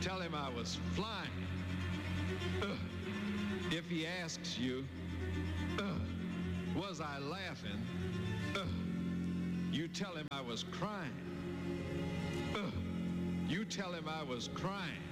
tell him I was flying. If he asks you, was I laughing? You tell him I was crying. You tell him I was crying.